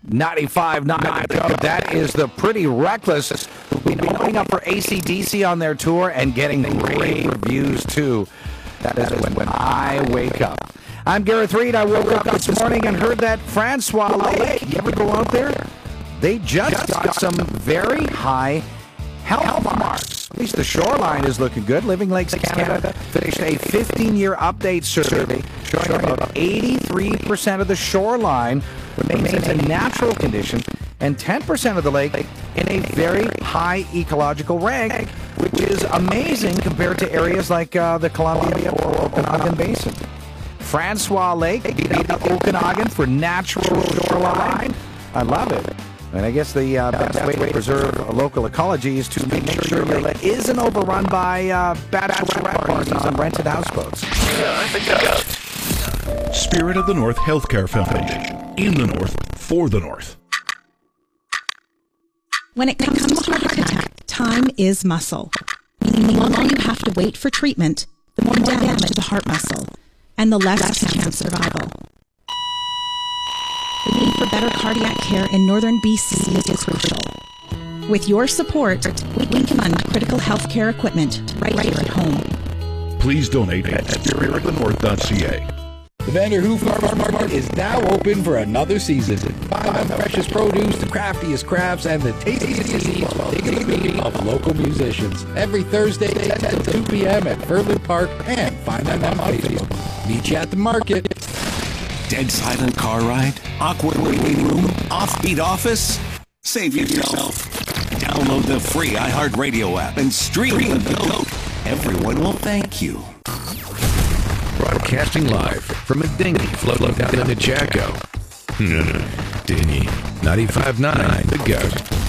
95.9. That is the Pretty Reckless. We've been opening up for AC/DC on their tour and getting great reviews, too. That is when I wake up. I'm Gareth Reed. I woke up this morning and heard that Francois Lake, you ever go out there? They just got some very high health marks. At least the shoreline is looking good. Living Lakes Canada finished a 15-year update survey showing about 83% of the shoreline remains in natural condition and 10% of the lake in a very high ecological rank, which is amazing compared to areas like the Columbia or Okanagan Basin. Francois Lake beat up Okanagan for natural shoreline. I love it. And I guess the best way to preserve local ecology is to make sure your lake isn't overrun by bachelorette parties and rented houseboats. Spirit of the North Healthcare Foundation. In the North, for the North. When it comes to heart attack, time is muscle. Meaning the longer you have to wait for treatment, the more damage to the heart muscle, and the less chance of survival. The need for better cardiac care in northern BC is crucial. With your support, we can fund critical health care equipment right here at home. Please donate at spiritofthenorth.ca. The Vanderhoof Farmers Market is now open for another season. Find the freshest produce, the craftiest crafts, and the tastiest eats while taking the beat of local musicians. Every Thursday, 10 to 2 p.m. at Furley Park, and find them on Facebook. Meet you at the market. Dead silent car ride? Awkward waiting room? Offbeat office? Save yourself. Download the free iHeartRadio app and stream the GOAT. Everyone will thank you. Broadcasting live from a dinghy floating down into Chaco. Dinghy 95.9 The GOAT.